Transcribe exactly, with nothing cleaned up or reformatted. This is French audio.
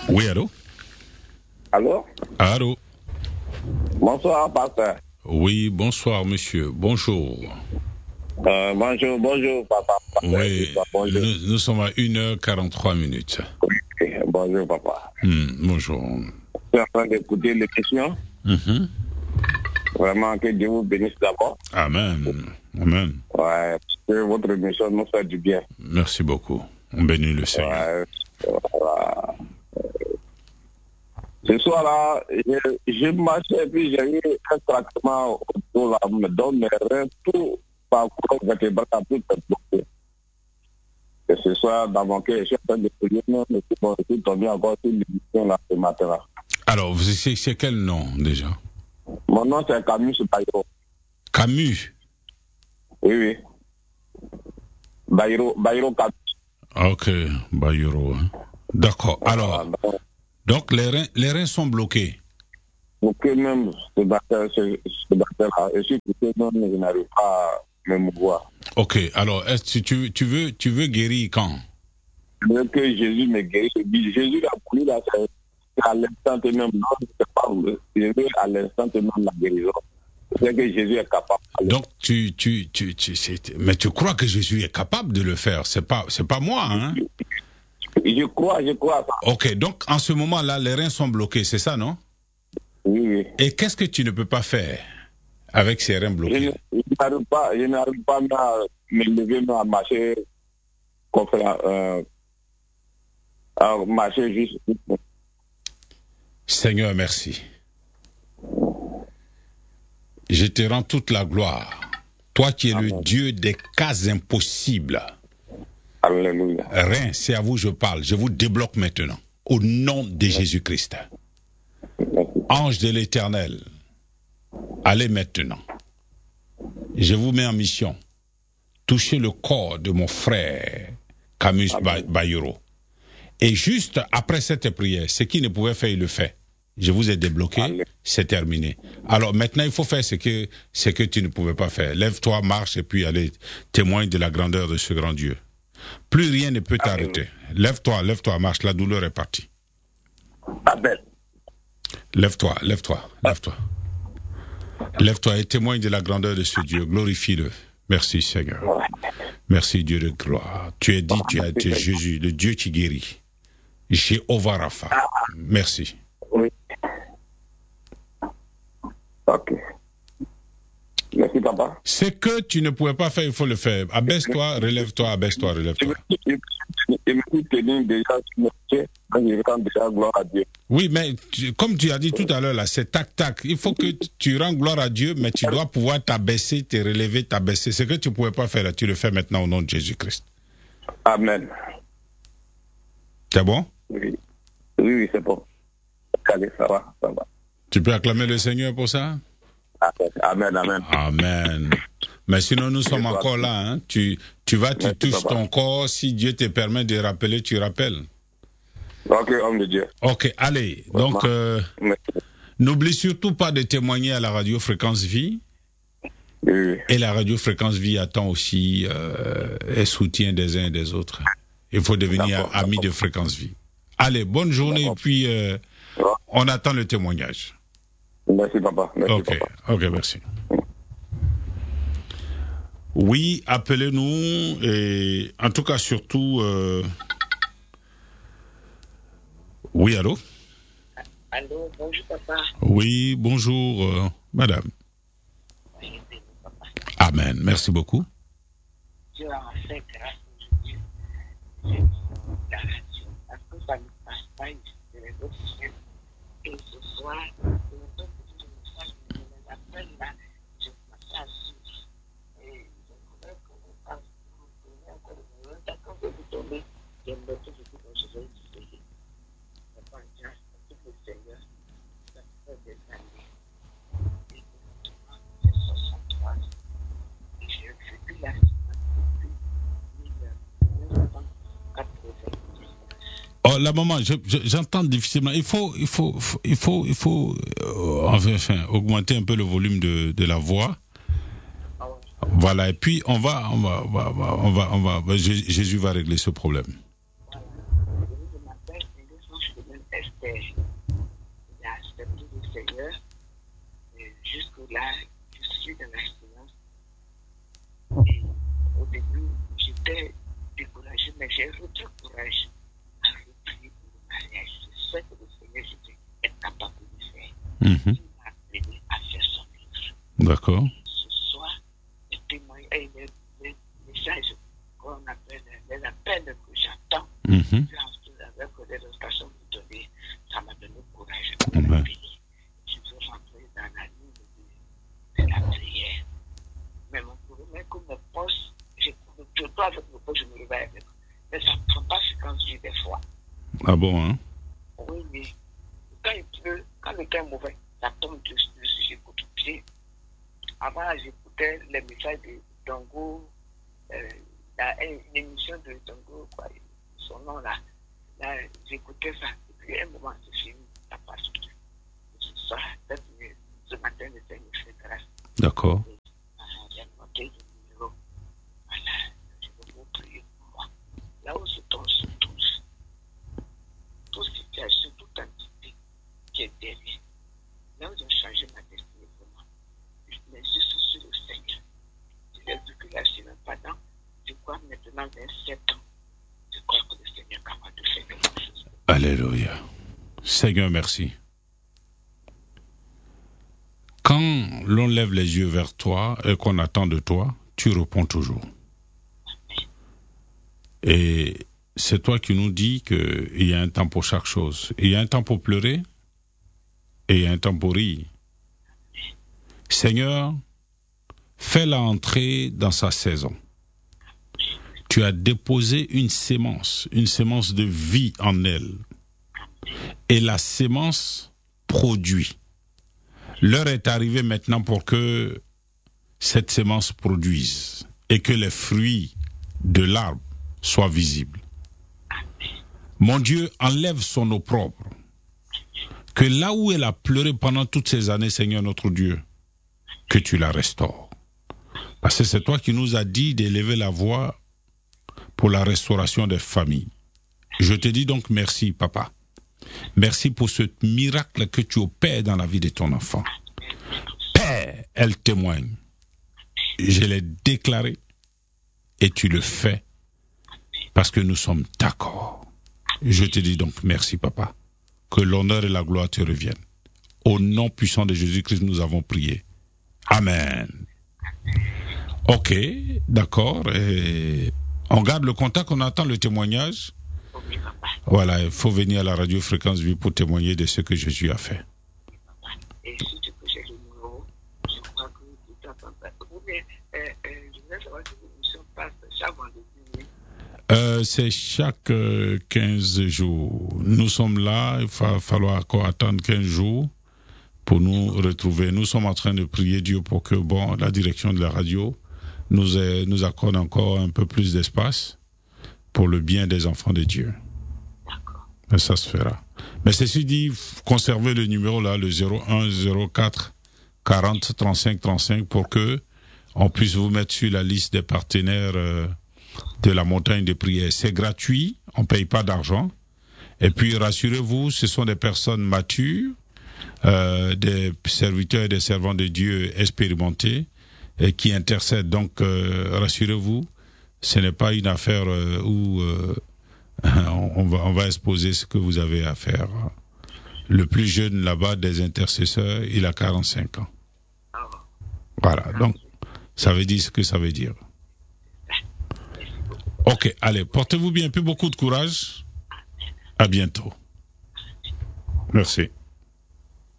Oui, allô? Allô? Allô? Bonsoir, pasteur. Oui, bonsoir, monsieur. Bonjour. Euh, bonjour, bonjour, papa. Oui, Bonjour. nous, nous sommes à une heure quarante-trois minutes. Oui, bonjour, papa. Hmm, bonjour. Je suis en train d'écouter les questions. Mm-hmm. Vraiment, que Dieu vous bénisse d'abord. Amen. Amen. Ouais, parce que votre émission nous fait du bien. Merci beaucoup. On bénit le Seigneur. Ouais, voilà. Ce soir-là, je, je marchais et puis j'ai eu un traitement autour là, me donne mes reins, tout parcours vertébral, tout est bloqué. Et ce soir, dans mon cœur, je suis en train de prier, non, mais c'est bon, je suis tombé encore sur l'émission là ce matin-là. Alors, c'est, c'est quel nom déjà? Mon nom c'est Camus Bayro. Camus? Oui, oui. Bayro, Bayro Camus. Ok, Bayuro. Hein. D'accord. Alors, Ah, donc, donc les reins, les reins sont bloqués. pour que même ce docteur, ce, ce docteur-là, je suis couché, non, mais je n'arrive pas à me mouvoir. Ok. Alors, est-ce que tu, tu veux, tu veux guérir quand? Je veux que Jésus me guérisse. Jésus l'a voulu, là, c'est à l'instant même, non, je ne sais pas, je veux à l'instant même la guérison. C'est que Jésus est capable. Donc tu tu tu tu c'est, mais tu crois que Jésus est capable de le faire? C'est pas c'est pas moi, hein? Je crois, je crois à ça. Ok, donc en ce moment-là, les reins sont bloqués, c'est ça, non? Oui, oui. Et qu'est-ce que tu ne peux pas faire avec ces reins Je, bloqués? ne- je n'arrive pas, je n'arrive pas à me lever, mais à marcher, comme ça, euh, à marcher juste. Seigneur, merci. Je te rends toute la gloire. Toi qui es Amen. le Dieu des cas impossibles. Alléluia. Reins, c'est à vous je parle. Je vous débloque maintenant. Au nom de Jésus-Christ. Ange de l'Éternel, allez maintenant. Je vous mets en mission. Touchez le corps de mon frère, Camus Bayuro. Et juste après cette prière, ce qu'il ne pouvait faire, il le fait. Je vous ai débloqué, Allez. C'est terminé. Alors maintenant, il faut faire ce que, ce que tu ne pouvais pas faire. Lève-toi, marche et puis allez, témoigne de la grandeur de ce grand Dieu. Plus rien ne peut t'arrêter. Lève-toi, lève-toi, marche, la douleur est partie. Amen. Lève-toi, lève-toi, lève-toi. Lève-toi et témoigne de la grandeur de ce Dieu. Glorifie-le. Merci Seigneur. Merci Dieu de gloire. Tu es dit, tu es, tu es Jésus, le Dieu qui guérit. Jéhovah Rapha. Merci. Oui. Ok. Merci, papa. Ce que tu ne pouvais pas faire, il faut le faire. Abaisse-toi, relève-toi, abaisse-toi, relève-toi. Je me suis tenu déjà sur le pied, je rends déjà gloire à Dieu. Oui, mais tu, comme tu as dit tout à l'heure, là, c'est tac-tac. Il faut que tu rends gloire à Dieu, mais tu dois pouvoir t'abaisser, te relever, t'abaisser. Ce que tu ne pouvais pas faire, là, tu le fais maintenant au nom de Jésus-Christ. Amen. C'est bon? Oui, oui, oui c'est bon. Allez, ça va, ça va. Tu peux acclamer le Seigneur pour ça? Amen, amen. Amen. Mais sinon, nous sommes encore là. Hein. Tu, tu vas, tu touches ton corps. Si Dieu te permet de rappeler, tu rappelles. Ok, homme de Dieu. Ok, allez. Donc, euh, n'oublie surtout pas de témoigner à la radio Fréquence Vie. Oui. Et la radio Fréquence Vie attend aussi euh, et soutien des uns et des autres. Il faut devenir ami de Fréquence Vie. Allez, bonne journée et puis euh, on attend le témoignage. Merci, papa. Merci, ok, papa. Ok, merci. Oui, appelez-nous et en tout cas surtout... Euh... Oui, allô? Allô, bonjour papa. Oui, bonjour euh, madame. Oui, papa. Amen, merci beaucoup. Dieu a fait grâce aujourd'hui. J'ai mis la radio parce que ça ne passe pas ici sur les autres chaînes. Et ce soir, je me donne petit message, je me appelle là, je me assis. Et je voudrais que vous fassiez, vous prenez encore le numéro, d'accord, je vais vous donner, je me mets tout ce que je vais utiliser. Je prends grâce à tout le Seigneur, ça fait des années. Et maintenant, j'ai soixante-trois ans. Et j'ai vécu la semaine depuis mille neuf cent quatre-vingt-dix. Oh, la maman, je, je, j'entends difficilement. Il faut, il faut, il faut, il faut, euh, enfin, augmenter un peu le volume de, de la voix. Ah ouais. Voilà. Et puis on va, on va, on va, on va, on va, Jésus va régler ce problème. Voilà. Je m'appelle Élise, je suis Mm-hmm. Il m'a appelé à faire son livre. D'accord. Ce soir, les témoignages, les, les messages qu'on appelle les appels que j'attends, Mm-hmm. avec les illustrations que vous donnez, ça m'a donné courage. Ouais. Je veux rentrer dans la ligne de, de la prière. Mais mon problème est que mes poches, je ne pas avec mes poches, je me réveille avec. Mais ça ne prend pas séquence vie des fois. Ah bon, hein? Oui, mais quand il pleut, quand le temps est mauvais, ça tombe dessus, j'écoute pied. Avant, j'écoutais les messages de Dongo, euh, la, une émission de Dongo, quoi, son nom là. Là, j'écoutais ça. Et puis, un moment, c'est fini, ça passe plus. Ce soir, ce matin, le Seigneur fait grâce. D'accord. J'ai noté le numéro. Voilà, je veux vous prier pour moi. Là où se tous, tous, toute situation, toute entité qui est derrière, là où j'ai changé ma destinée pour moi, mes yeux sont sur le Seigneur. Je l'ai vu que là, je ne suis pas dans. Je crois maintenant vingt-sept ans. Je crois que le Seigneur est capable de faire quelque chose. Alléluia. Seigneur, merci. Quand l'on lève les yeux vers toi et qu'on attend de toi, tu réponds toujours. Et c'est toi qui nous dis qu'il y a un temps pour chaque chose. Il y a un temps pour pleurer et il y a un temps pour rire. Seigneur, fais-la entrer dans sa saison. Tu as déposé une sémence, une sémence de vie en elle. Et la sémence produit. L'heure est arrivée maintenant pour que cette sémence produise et que les fruits de l'arbre soient visibles. Mon Dieu, enlève son opprobre. Que là où elle a pleuré pendant toutes ces années, Seigneur notre Dieu, que tu la restaures. Parce que c'est toi qui nous as dit d'élever la voix pour la restauration des familles. Je te dis donc merci, Papa. Merci pour ce miracle que tu opères dans la vie de ton enfant. Père, elle témoigne. Je l'ai déclaré et tu le fais parce que nous sommes d'accord. Je te dis donc merci, Papa. Que l'honneur et la gloire te reviennent. Au nom puissant de Jésus-Christ, nous avons prié. Amen. Ok, d'accord. Et on garde le contact, on attend le témoignage. Voilà, il faut venir à la radio Fréquence Vie pour témoigner de ce que Jésus a fait. Et si tu peux, j'ai le numéro, je crois que tu t'entends pas. Ou bien, euh, euh, je voulais savoir si l'émission passe chaque vendredi. Euh, c'est chaque euh, quinze jours. Nous sommes là, il va falloir encore attendre quinze jours pour nous retrouver. Nous sommes en train de prier Dieu pour que, bon, la direction de la radio nous, ait, nous accorde encore un peu plus d'espace pour le bien des enfants de Dieu. Mais ça se fera. Mais ceci dit, conservez le numéro là, le zéro un zéro quatre quarante trente-cinq trente-cinq pour que on puisse vous mettre sur la liste des partenaires euh, de la montagne de prière. C'est gratuit, on paye pas d'argent. Et puis rassurez-vous, ce sont des personnes matures, euh, des serviteurs et des servants de Dieu expérimentés et qui intercèdent. Donc euh, rassurez-vous, ce n'est pas une affaire euh, où euh, On va, on va exposer ce que vous avez à faire. Le plus jeune là-bas des intercesseurs, il a quarante-cinq ans. Voilà, donc ça veut dire ce que ça veut dire. Ok, allez, portez-vous bien, plus beaucoup de courage. À bientôt. Merci.